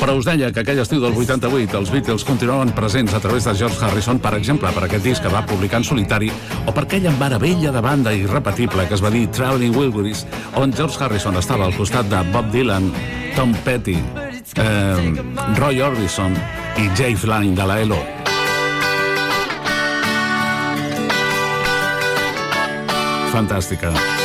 Però us deia que aquell estiu del 88 els Beatles continuaven presents a través de George Harrison, per exemple, per aquest disc que va publicar en solitari, o per aquella meravella de banda irrepetible que es va dir Traveling Wilburys, on George Harrison estava al costat de Bob Dylan, Tom Petty, Roy Orbison i Jay Flynn de la ELO. Fantàstica.